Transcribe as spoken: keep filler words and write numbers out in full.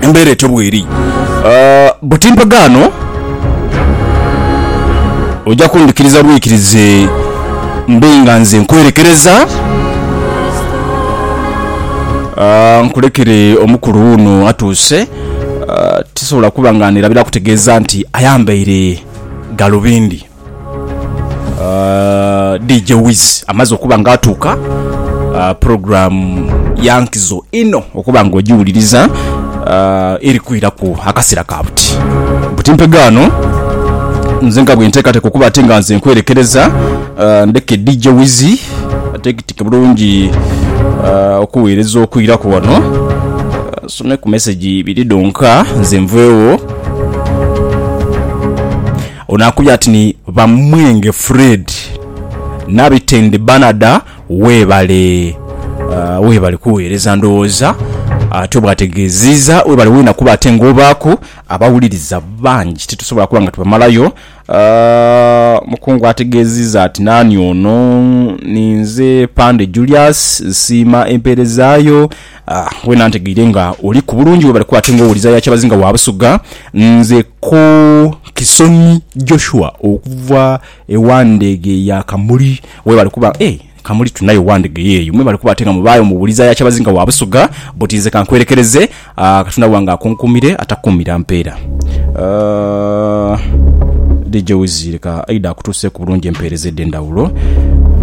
embere tobweri uh, Butimpagano ojja kundikiriza lwikirize mbenga nze nkwerekereza uh, nkulekere omukulu uno atuuse uh, tisobola kubanga nirabira kutegeeza nti ayambaire galubindi uh, D J Wiz amaze okuba nga atuuka uh, program yankizo ino okuba nga ogiwuliriza uh, eri kwiraku akasira ka buti Butimpagano nze nga bwenteekateeka okuba ate nga nze nkwerekereza uh, ndeke D J Wiz atekitike bulungi uh, okuweereza okwiraku wano uh, some ku message biri donka nze nveewo onakubya ati ni bamwenge Fred Nabitende Banada webale uh, webale kuweereza ndowooza ate bwategeziza webale wina kuba ate ngobaako abawuliriza bangi titusobola kuba nga tubamalayo uh, mukungu ategeziza ati nani ono ninze Pande Julius Sima emperezaayo uh, wena ntegeire nga oli ku bulungi webale kuba ate ngowuliza ya kyabazinga wabusuga nze ko Kisoni Joshua okuva ewandege ya Kamuli webale kuba eh Kamuli tunayo wandege yeyo mwe bali kubatenga mubayo mubuliza ya kyabazinga wabusuga botize kankwerekereze uh, katuna wanga akonkumire atakumira mpera uh, D J Wiz leka aida kutuse ku bulungi empereze dendawulo